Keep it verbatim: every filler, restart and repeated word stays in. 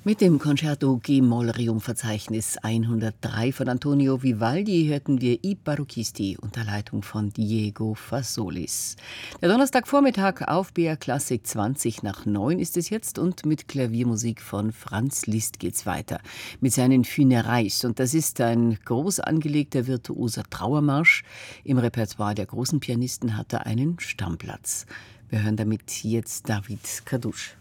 Mit dem Concerto G-Moll-Rerum-Verzeichnis hundertdrei von Antonio Vivaldi hörten wir I Barocchisti unter Leitung von Diego Fasolis. Der Donnerstagvormittag auf B R Klassik zwanzig nach neun ist es jetzt und mit Klaviermusik von Franz Liszt geht's weiter mit seinen Funérailles. Und das ist ein groß angelegter virtuoser Trauermarsch. Im Repertoire der großen Pianisten hat er einen Stammplatz. Wir hören damit jetzt David Kadusch.